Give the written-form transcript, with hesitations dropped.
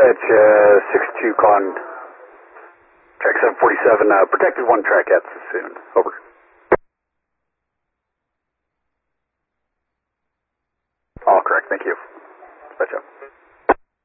Dispatch, 62 Con, track 747, protected 1 track at soon. Over. All correct, thank you. Dispatch up.